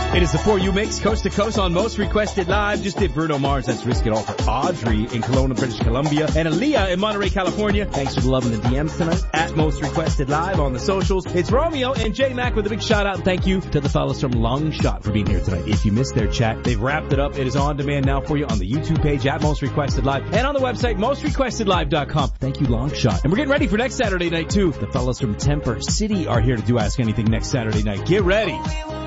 It is the For You Mix, coast to coast on Most Requested Live. Just did Bruno Mars, That's Risk It All for Audrey in Kelowna, British Columbia, and Aaliyah in Monterey, California. Thanks for the love in the DMs tonight. At Most Requested Live on the socials. It's Romeo and J Mac with a big shout out and thank you to the fellas from Long Shot for being here tonight. If you missed their chat, they've wrapped it up. It is on demand now for you on the YouTube page at Most Requested Live and on the website mostrequestedlive.com. Thank you, Long Shot. And we're getting ready for next Saturday night too. The fellas from Temper City are here to do Ask Anything next Saturday night. Get ready.